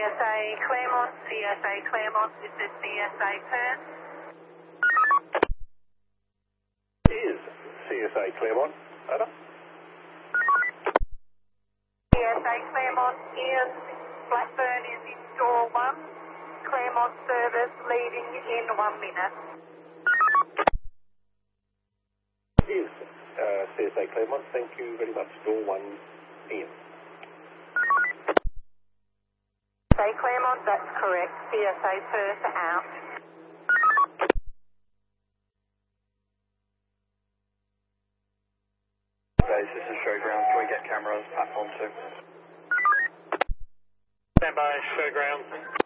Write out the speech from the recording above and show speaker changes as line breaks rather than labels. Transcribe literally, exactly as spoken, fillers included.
S A Claremont, C S A Claremont, this is C S A Perth.
Is C S A Claremont, over.
C S A Claremont is, Blackburn is in door one, Claremont service leaving in one minute.
Is uh, C S A Claremont, thank you very much, door one in.
C S A Claremont, that's correct, C S A Perth out.
Base, this is Showground. Can we get cameras platform two?
Stand by, Showground.